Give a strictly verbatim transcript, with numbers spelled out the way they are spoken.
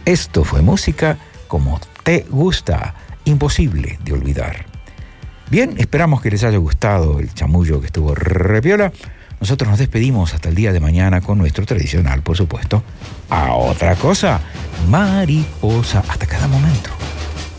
Esto fue música como te gusta, imposible de olvidar. Bien, esperamos que les haya gustado el chamullo que estuvo repiola. Nosotros nos despedimos hasta el día de mañana con nuestro tradicional, por supuesto, a otra cosa, mariposa, hasta cada momento.